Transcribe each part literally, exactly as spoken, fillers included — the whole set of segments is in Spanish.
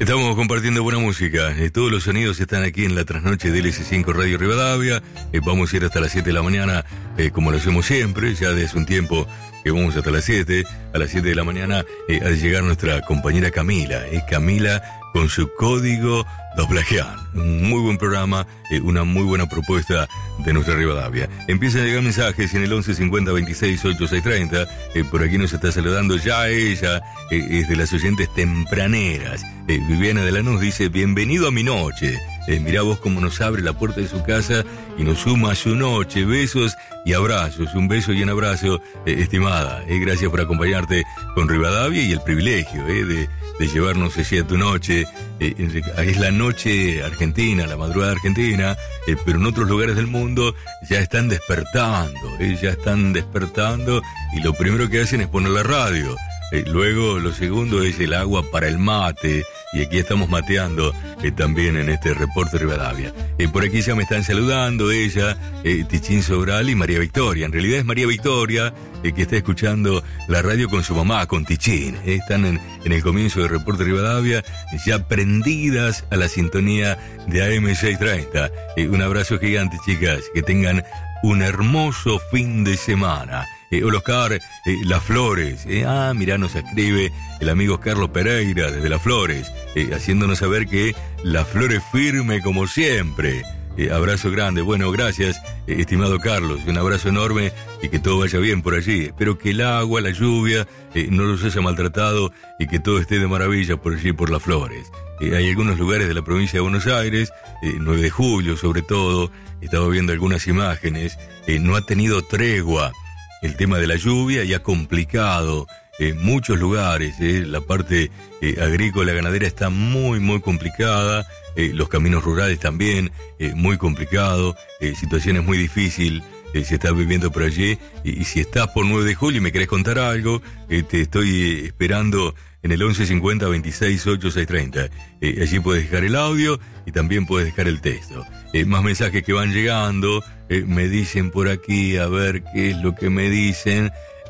Estamos compartiendo buena música. Eh, todos los sonidos están aquí en la trasnoche de L S cinco Radio Rivadavia. Eh, vamos a ir hasta las siete de la mañana, eh, como lo hacemos siempre. Ya desde un tiempo que vamos hasta las siete. A las siete de la mañana eh, ha de llegar nuestra compañera Camila. Eh, Camila con su código Doblajean. Un muy buen programa, eh, una muy buena propuesta de nuestra Rivadavia. Empiezan a llegar mensajes en el once cincuenta veintiséis ochenta y seis treinta. Eh, por aquí nos está saludando ya ella, eh, es de las oyentes tempraneras. Eh, Viviana de Lanús dice: bienvenido a mi noche. Eh, mirá vos cómo nos abre la puerta de su casa y nos suma a su noche. Besos y abrazos. Un beso y un abrazo, eh, estimada. Eh, gracias por acompañarte con Rivadavia y el privilegio eh, de, de llevarnos así a tu noche. Eh, es la noche argentina, la madrugada argentina, eh, pero en otros lugares del mundo ya están despertando, eh, ya están despertando y lo primero que hacen es poner la radio. Eh, luego lo segundo es el agua para el mate, y aquí estamos mateando eh, también en este reporte Rivadavia. Eh, por aquí ya me están saludando ella, eh, Tichín Sobral y María Victoria. En realidad es María Victoria eh, que está escuchando la radio con su mamá, con Tichín. Eh, están en, en el comienzo del reporte Rivadavia, ya prendidas a la sintonía de A M seiscientos treinta. Eh, un abrazo gigante, chicas, que tengan un hermoso fin de semana. Eh, hola Oscar, eh, Las Flores, eh, ah, mirá, nos escribe el amigo Carlos Pereira desde Las Flores, eh, haciéndonos saber que Las Flores firme como siempre. Eh, abrazo grande, bueno, gracias, eh, estimado Carlos, un abrazo enorme y que todo vaya bien por allí. Espero que el agua, la lluvia, eh, no los haya maltratado y que todo esté de maravilla por allí, por Las Flores. Eh, hay algunos lugares de la provincia de Buenos Aires, eh, nueve de julio sobre todo, estaba viendo algunas imágenes, eh, no ha tenido tregua el tema de la lluvia y ha complicado en eh, muchos lugares. Eh, la parte eh, agrícola, ganadera está muy, muy complicada. Eh, los caminos rurales también, eh, muy complicado. Eh, situaciones muy difíciles eh, se está viviendo por allí. Y, y si estás por nueve de julio y me querés contar algo, eh, te estoy eh, esperando en el once cincuenta veintiséis ochenta y seis treinta. Eh, allí puedes dejar el audio y también puedes dejar el texto. Eh, más mensajes que van llegando. Eh, me dicen por aquí, a ver qué es lo que me dicen.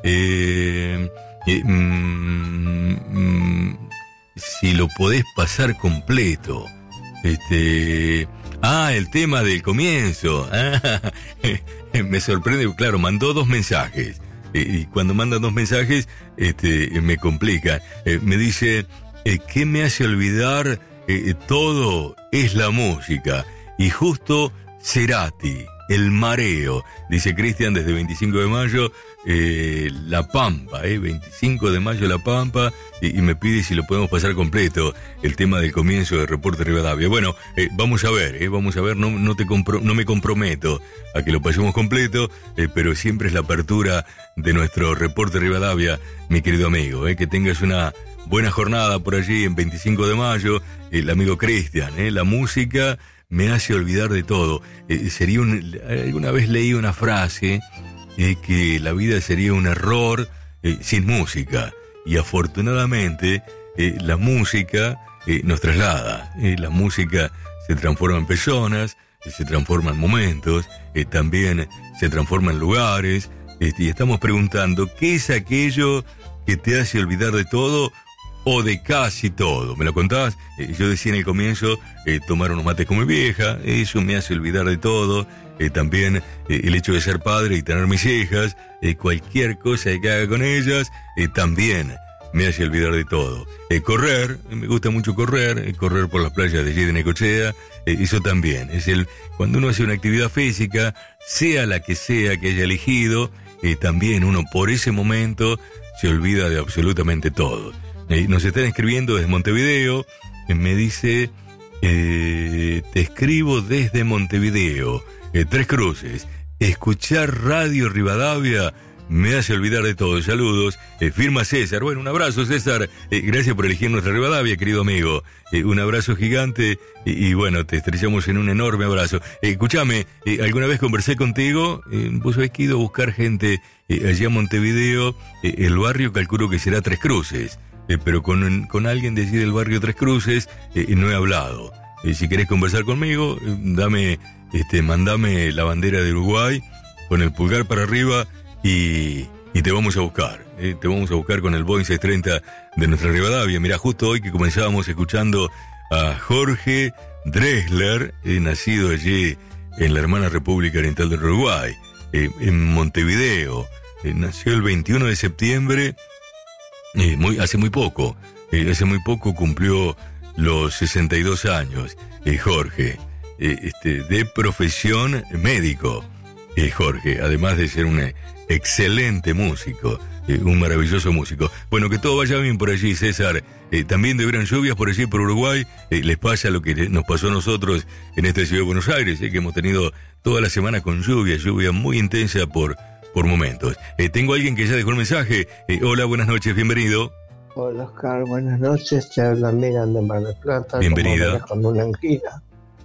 Eh, eh, mm, mm, si lo podés pasar completo. Este, ah, el tema del comienzo. Ah, me sorprende, claro, mandó dos mensajes. Eh, y cuando mandan dos mensajes, este, me complica. Eh, me dice, eh, ¿qué me hace olvidar? Eh, todo es la música. Y justo Cerati. El mareo, dice Cristian desde veinticinco de mayo, eh, La Pampa, eh, veinticinco de mayo La Pampa, y, y me pide si lo podemos pasar completo, el tema del comienzo del reporte Rivadavia. Bueno, eh, vamos a ver, eh, vamos a ver, no, no, te compro, no me comprometo a que lo pasemos completo, eh, pero siempre es la apertura de nuestro reporte Rivadavia, mi querido amigo, eh, que tengas una buena jornada por allí en veinticinco de mayo, el amigo Cristian, eh, la música me hace olvidar de todo. Eh, sería un, alguna vez leí una frase eh, que la vida sería un error eh, sin música, y afortunadamente eh, la música eh, nos traslada. Eh, la música se transforma en personas, eh, se transforma en momentos, eh, también se transforma en lugares, eh, y estamos preguntando ¿qué es aquello que te hace olvidar de todo o de casi todo? ¿Me lo contás? Eh, yo decía en el comienzo, eh, tomar unos mates con mi vieja, eso me hace olvidar de todo. Eh, también eh, el hecho de ser padre y tener mis hijas, eh, cualquier cosa que haga con ellas, eh, también me hace olvidar de todo. Eh, correr, eh, me gusta mucho correr, eh, correr por las playas de allí de Necochea, eh, eso también. Es el cuando uno hace una actividad física, sea la que sea que haya elegido, eh, también uno por ese momento se olvida de absolutamente todo. Eh, nos están escribiendo desde Montevideo, eh, me dice, eh, te escribo desde Montevideo, eh, Tres Cruces, escuchar Radio Rivadavia me hace olvidar de todo. Saludos, eh, firma César. Bueno, un abrazo César, eh, gracias por elegir nuestra Rivadavia, querido amigo. Eh, un abrazo gigante y, y bueno, te estrellamos en un enorme abrazo. Eh, escúchame, eh, alguna vez conversé contigo, eh, vos habés ido a buscar gente eh, allá en Montevideo, eh, el barrio calculo que será Tres Cruces. Eh, pero con, con alguien de allí del barrio Tres Cruces eh, no he hablado. Eh, si querés conversar conmigo, eh, dame, este, mandame la bandera de Uruguay con el pulgar para arriba y, y te vamos a buscar. Eh, te vamos a buscar con el Boeing seiscientos treinta de nuestra Rivadavia. Mirá, justo hoy que comenzábamos escuchando a Jorge Drexler, eh, nacido allí en la hermana República Oriental del Uruguay, eh, en Montevideo. Eh, nació el veintiuno de septiembre, eh, muy, hace muy poco. Eh, hace muy poco cumplió los sesenta y dos años, eh, Jorge, eh, este, de profesión médico, eh, Jorge, además de ser un excelente músico, eh, un maravilloso músico. Bueno, que todo vaya bien por allí, César. Eh, también deberán lluvias por allí, por Uruguay. Eh, les pasa lo que nos pasó a nosotros en esta ciudad de Buenos Aires, eh, que hemos tenido toda la semana con lluvia, lluvia muy intensa por, por momentos. Eh, tengo a alguien que ya dejó el mensaje. Eh, hola, buenas noches, bienvenido. Hola, Oscar, buenas noches. Te habla Megan de Mar del Plata. Bienvenida. Con una angina.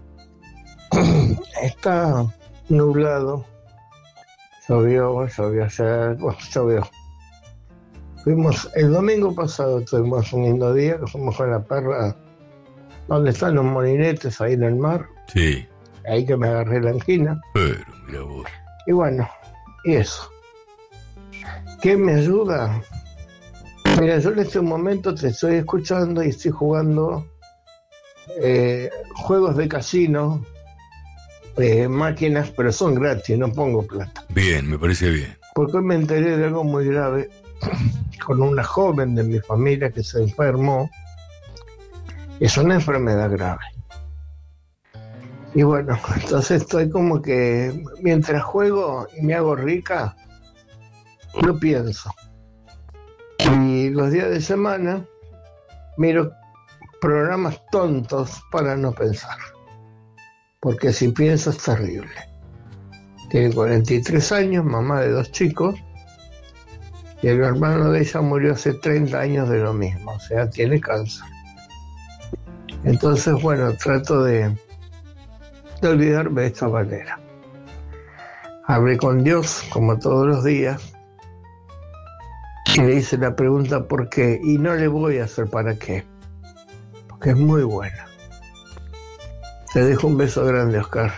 Está nublado. Llovió, llovió ayer. Bueno, llovió. Fuimos, el domingo pasado tuvimos un lindo día, que fuimos con la perra donde están los molinetes, ahí en el mar. Sí. Ahí que me agarré la angina. Pero, mira vos. Y bueno, y eso. ¿Qué me ayuda? Mira, yo en este momento te estoy escuchando y estoy jugando eh, juegos de casino, eh, máquinas, pero son gratis, no pongo plata. Bien, me parece bien. Porque hoy me enteré de algo muy grave con una joven de mi familia que se enfermó. Es una enfermedad grave. Y bueno, entonces estoy como que mientras juego y me hago rica, no pienso. Y los días de semana miro programas tontos para no pensar. Porque si pienso es terrible. Tiene cuarenta y tres años, mamá de dos chicos. Y el hermano de ella murió hace treinta años de lo mismo. O sea, tiene cáncer. Entonces, bueno, trato de, de olvidarme de esta manera. Hablé con Dios, como todos los días. Y le hice la pregunta ¿por qué? Y no le voy a hacer para qué, porque es muy buena. Te dejo un beso grande, Oscar,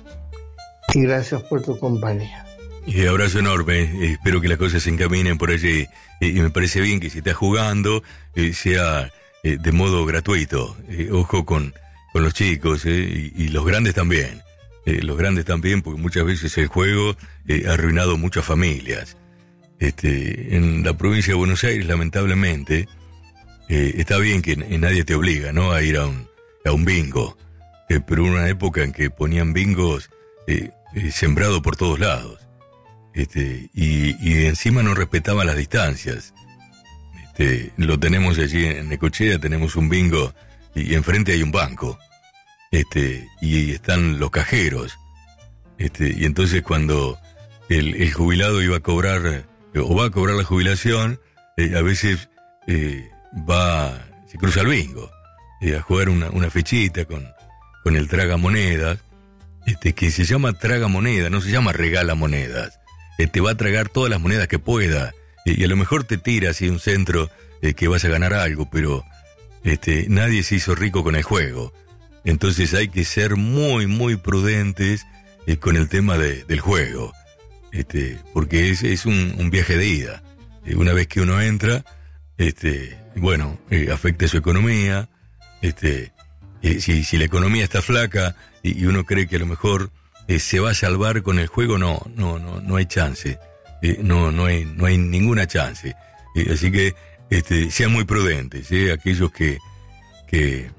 y gracias por tu compañía. Y abrazo enorme, eh, espero que las cosas se encaminen por allí, eh, y me parece bien que si estás jugando, eh, sea eh, de modo gratuito, eh, ojo con, con los chicos, eh, y, y los grandes también, eh, los grandes también, porque muchas veces el juego eh, ha arruinado muchas familias. Este, en la provincia de Buenos Aires, lamentablemente, eh, está bien que n- nadie te obliga, ¿no?, a ir a un, a un bingo, eh, pero hubo una época en que ponían bingos eh, eh, sembrados por todos lados, este, y, y encima no respetaban las distancias. Este, lo tenemos allí en Necochea, tenemos un bingo y, y enfrente hay un banco, este, y están los cajeros, este, y entonces cuando el, el jubilado iba a cobrar o va a cobrar la jubilación, eh, a veces eh, va, se cruza al bingo, eh, a jugar una, una fichita con, con el tragamonedas, este, que se llama tragamonedas, no se llama regala monedas, eh, te va a tragar todas las monedas que pueda, eh, y a lo mejor te tira así un centro eh, que vas a ganar algo, pero este, nadie se hizo rico con el juego, entonces hay que ser muy muy prudentes eh, con el tema de, del juego. Este, porque es, es un, un viaje de ida. Eh, una vez que uno entra, este, bueno, eh, afecta su economía. Este, eh, si, si la economía está flaca y, y uno cree que a lo mejor eh, se va a salvar con el juego, no, no, no, no hay chance. Eh, no, no hay, no hay ninguna chance. Eh, así que, este, sean muy prudentes, eh, aquellos que, que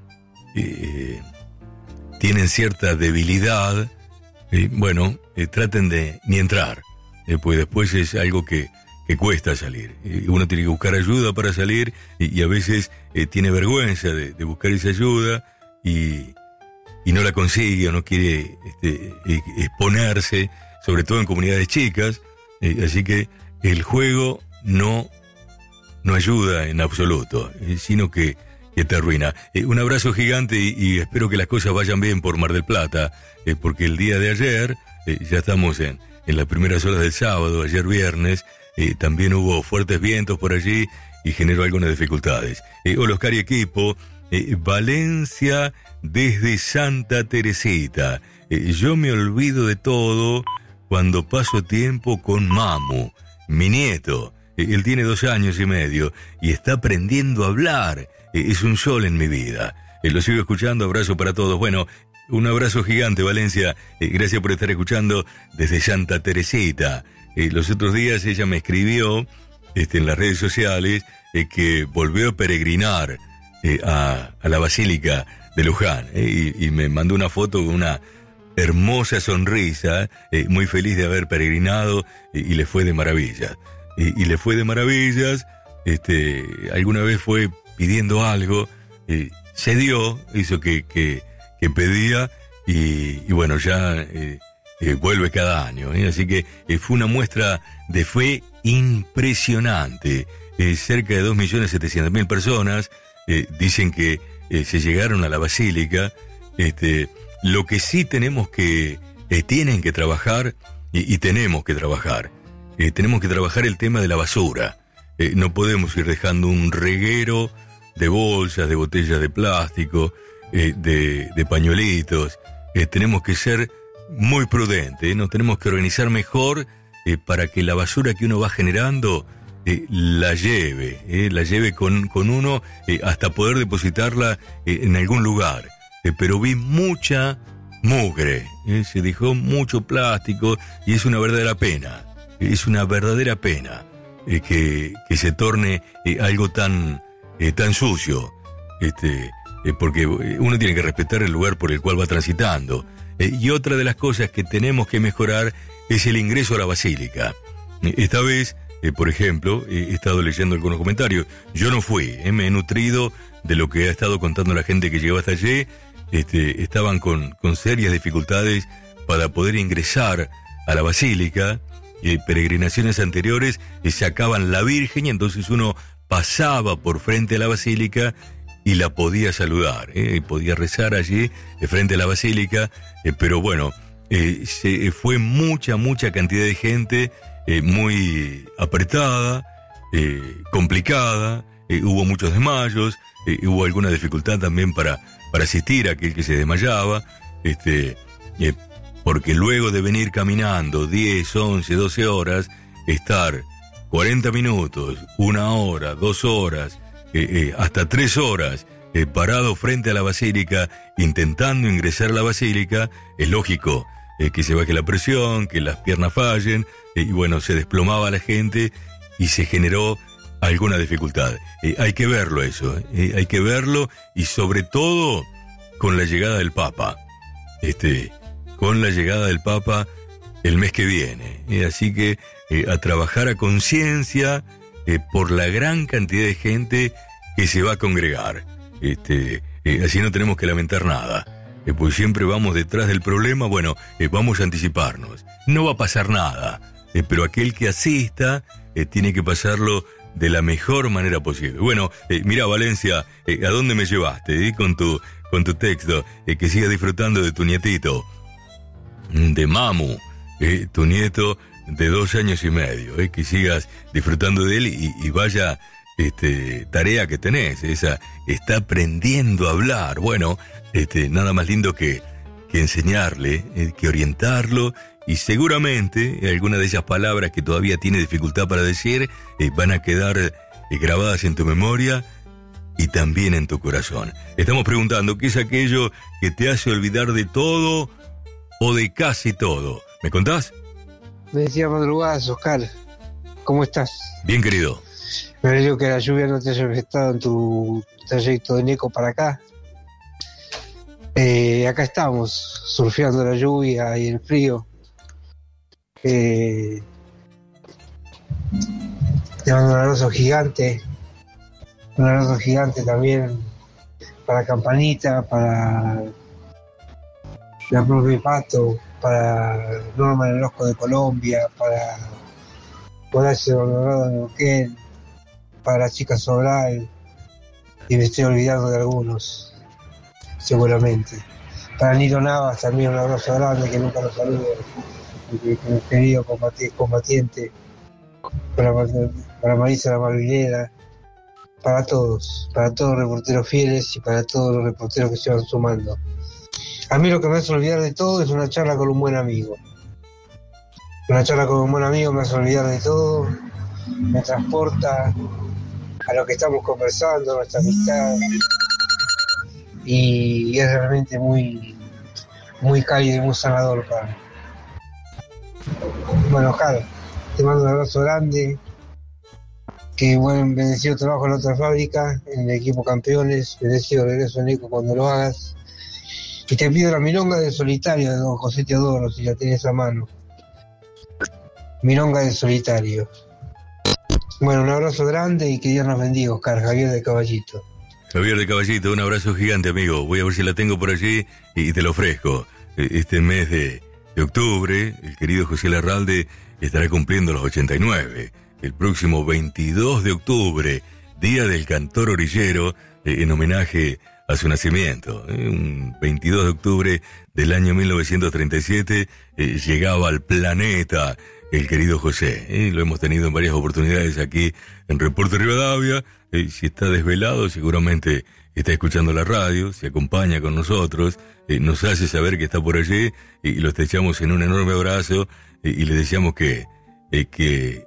eh, tienen cierta debilidad. Eh, bueno, eh, traten de ni entrar, eh, pues después es algo que, que cuesta salir. Eh, uno tiene que buscar ayuda para salir y, y a veces eh, tiene vergüenza de, de buscar esa ayuda y, y no la consigue o no quiere este, eh, exponerse, sobre todo en comunidades chicas, eh, así que el juego no, no ayuda en absoluto, eh, sino que que te arruina. Eh, un abrazo gigante y, y espero que las cosas vayan bien por Mar del Plata, eh, porque el día de ayer, eh, ya estamos en, en las primeras horas del sábado, ayer viernes, eh, también hubo fuertes vientos por allí y generó algunas dificultades. Eh, hola Oscar y equipo, eh, Valencia desde Santa Teresita. Eh, yo me olvido de todo cuando paso tiempo con Mamu, mi nieto. Eh, él tiene dos años y medio y está aprendiendo a hablar. Eh, es un sol en mi vida. Eh, lo sigo escuchando, abrazo para todos. Bueno, un abrazo gigante, Valencia. Eh, gracias por estar escuchando desde Santa Teresita. Eh, los otros días ella me escribió este, en las redes sociales eh, que volvió a peregrinar eh, a, a la Basílica de Luján. Eh, y, y me mandó una foto con una hermosa sonrisa, eh, muy feliz de haber peregrinado eh, y le fue de maravillas. Y, y le fue de maravillas, este, alguna vez fue pidiendo algo, eh, se dio, hizo que... que que pedía y, y bueno, ya eh, eh, vuelve cada año. ¿eh? Así que eh, fue una muestra de fe impresionante. Eh, cerca de dos millones setecientas mil personas eh, dicen que eh, se llegaron a la Basílica. Este, lo que sí tenemos que, eh, tienen que trabajar y, y tenemos que trabajar. Eh, tenemos que trabajar el tema de la basura. Eh, no podemos ir dejando un reguero de bolsas, de botellas de plástico, Eh, de, de pañuelitos. Eh, tenemos que ser muy prudentes, ¿eh? Nos tenemos que organizar mejor eh, para que la basura que uno va generando eh, la lleve, eh, la lleve con, con uno eh, hasta poder depositarla eh, en algún lugar. Eh, pero vi mucha mugre, eh, se dejó mucho plástico y es una verdadera pena, es una verdadera pena eh, que, que se torne eh, algo tan, eh, tan sucio. Este... Eh, porque uno tiene que respetar el lugar por el cual va transitando. Eh, y otra de las cosas que tenemos que mejorar es el ingreso a la Basílica. Eh, esta vez, eh, por ejemplo, eh, he estado leyendo algunos comentarios. Yo no fui, eh, me he nutrido de lo que ha estado contando la gente que llegó hasta allí. Este, estaban con, con serias dificultades para poder ingresar a la Basílica. Eh, peregrinaciones anteriores eh, sacaban la Virgen y entonces uno pasaba por frente a la Basílica y la podía saludar, ¿eh? y podía rezar allí, de frente a la Basílica, eh, pero bueno, eh, se, fue mucha, mucha cantidad de gente, eh, muy apretada, eh, complicada, eh, hubo muchos desmayos, eh, hubo alguna dificultad también para, para asistir a aquel que se desmayaba, este, eh, porque luego de venir caminando diez, once, doce horas, estar cuarenta minutos, una hora, dos horas, Eh, eh, hasta tres horas eh, parado frente a la Basílica intentando ingresar a la Basílica, es lógico eh, que se baje la presión, que las piernas fallen, eh, y bueno, se desplomaba la gente y se generó alguna dificultad. Eh, hay que verlo eso, eh, hay que verlo y sobre todo con la llegada del Papa, este, con la llegada del Papa el mes que viene. Eh, así que eh, a trabajar a conciencia, Eh, por la gran cantidad de gente que se va a congregar. Este, eh, así no tenemos que lamentar nada. Eh, pues siempre vamos detrás del problema, bueno, eh, vamos a anticiparnos. No va a pasar nada, eh, pero aquel que asista eh, tiene que pasarlo de la mejor manera posible. Bueno, eh, mira Valencia, eh, ¿a dónde me llevaste? Eh, con tu, con tu texto, eh, que sigas disfrutando de tu nietito, de Mamu, eh, tu nieto de dos años y medio, eh, que sigas disfrutando de él y, y vaya este, tarea que tenés, esa, está aprendiendo a hablar. Bueno, este, nada más lindo que, que enseñarle, eh, que orientarlo, y seguramente algunas de esas palabras que todavía tiene dificultad para decir eh, van a quedar eh, grabadas en tu memoria y también en tu corazón. Estamos preguntando, ¿qué es aquello que te hace olvidar de todo o de casi todo? ¿Me contás? Me decía madrugadas, Oscar. ¿Cómo estás? Bien, querido. Me alegro que la lluvia no te haya afectado en tu trayecto de Neco para acá. Eh, acá estamos, surfeando la lluvia y el frío. Eh, te mando un abrazo gigante. Un abrazo gigante también para Campanita, para la propia Pato, para Norma el Orozco de Colombia, para Horacio Dorado de Neuquén, para la chica Sobral, y me estoy olvidando de algunos, seguramente. Para Nilo Navas también un abrazo grande, que nunca lo saludo, mi querido combatiente, para, para Marisa la Malvinera, para todos, para todos los reporteros fieles y para todos los reporteros que se van sumando. A mí lo que me hace olvidar de todo es una charla con un buen amigo. Una charla con un buen amigo me hace olvidar de todo me transporta a lo que estamos conversando, a nuestra amistad, y es realmente muy, muy cálido y muy sanador para mí. Bueno, Oscar, te mando un abrazo grande, que buen bendecido trabajo en la otra fábrica, en el equipo campeones, bendecido regreso Nico cuando lo hagas, y te pido la milonga del solitario de don José Teodoro, si la tienes a mano. Milonga del solitario. Bueno, un abrazo grande y que Dios nos bendiga, Oscar. Javier de Caballito. Javier de Caballito, un abrazo gigante, amigo. Voy a ver si la tengo por allí y te lo ofrezco. Este mes de, de octubre, el querido José Larralde estará cumpliendo los ochenta y nueve. El próximo veintidós de octubre, Día del Cantor Orillero, en homenaje a su nacimiento. Un veintidós de octubre del año mil novecientos treinta y siete, llegaba al planeta el querido José. Eh, lo hemos tenido en varias oportunidades aquí en Reporte Rivadavia. Eh, si está desvelado, seguramente está escuchando la radio, se acompaña con nosotros, eh, nos hace saber que está por allí y, y lo estrechamos en un enorme abrazo eh, y le deseamos que, eh, que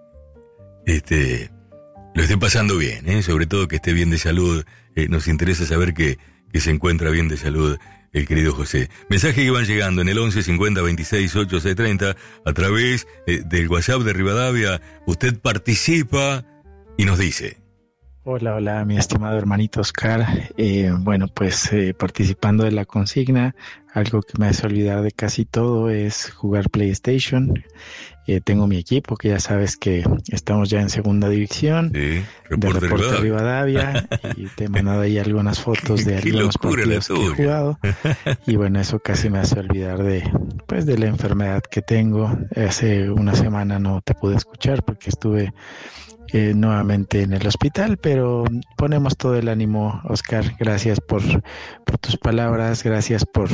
este, lo esté pasando bien, eh, sobre todo que esté bien de salud. Eh, nos interesa saber que, que se encuentra bien de salud el querido José. Mensajes que van llegando en el once cincuenta veintiséis ocho seis treinta a través eh, del WhatsApp de Rivadavia. Usted participa y nos dice: hola, hola, mi estimado hermanito Oscar. Eh, bueno, pues eh, participando de la consigna, algo que me hace olvidar de casi todo es jugar PlayStation. Eh, tengo mi equipo, que ya sabes que estamos ya en segunda división, sí, de Reporte Rivadavia, y te he mandado ahí algunas fotos de algunos partidos que he jugado, y bueno, eso casi me hace olvidar de, pues, de la enfermedad que tengo. Hace una semana no te pude escuchar porque estuve eh, nuevamente en el hospital, pero ponemos todo el ánimo, Oscar. Gracias por, por tus palabras, gracias por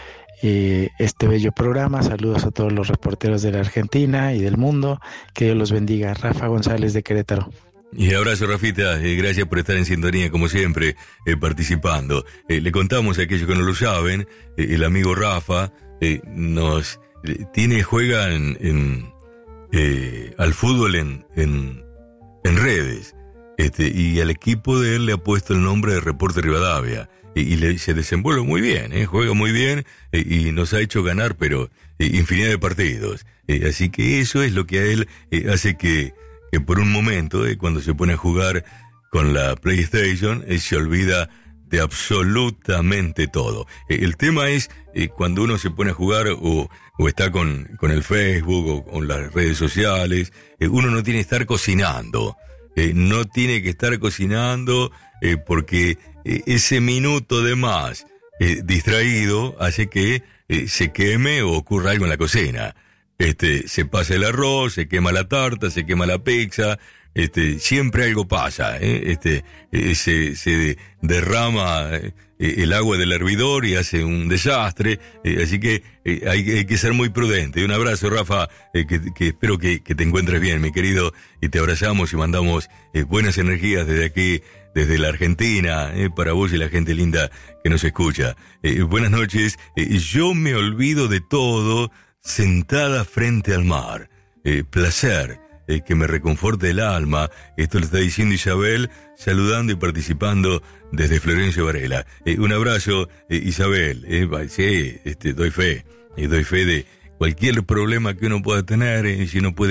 Eh, este bello programa. Saludos a todos los reporteros de la Argentina y del mundo, que Dios los bendiga. Rafa González de Querétaro. Y abrazo, Rafita, eh, gracias por estar en sintonía como siempre, eh, participando. Eh, le contamos a aquellos que no lo saben, eh, el amigo Rafa eh, nos eh, tiene, juega en, en, eh, al fútbol en, en, en redes, este, y al equipo de él le ha puesto el nombre de Reporte Rivadavia. Y le, se desenvuelve muy bien, ¿eh? Juega muy bien eh, y nos ha hecho ganar, pero eh, infinidad de partidos. Eh, así que eso es lo que a él eh, hace que, que por un momento, eh, cuando se pone a jugar con la PlayStation, eh, se olvida de absolutamente todo. Eh, el tema es eh, cuando uno se pone a jugar o, o está con, con el Facebook o con las redes sociales, eh, uno no tiene que estar cocinando. Eh, no tiene que estar cocinando eh, porque eh, ese minuto de más eh, distraído hace que eh, se queme o ocurra algo en la cocina. Este, se pasa el arroz, se quema la tarta, se quema la pizza, este, siempre algo pasa, ¿eh? Este, eh, se, se derrama eh, el agua del hervidor y hace un desastre, eh, así que eh, hay, hay que ser muy prudente. Un abrazo, Rafa, eh, que, que espero que, que te encuentres bien, mi querido, y te abrazamos y mandamos eh, buenas energías desde aquí, desde la Argentina, eh, para vos y la gente linda que nos escucha. Eh, buenas noches. Eh, yo me olvido de todo sentada frente al mar. Eh, placer. Eh, que me reconforte el alma. Esto lo está diciendo Isabel, saludando y participando desde Florencio Varela. Eh, un abrazo, eh, Isabel. Eh, sí, este, doy fe, eh, doy fe de cualquier problema que uno pueda tener, eh, si no puede